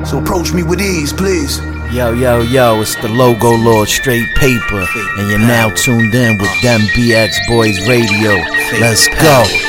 So approach me with ease, please. Yo, yo, yo, it's the Logo Lord, Straight Paper, and you're now tuned in with Them BX Boys Radio. Let's go.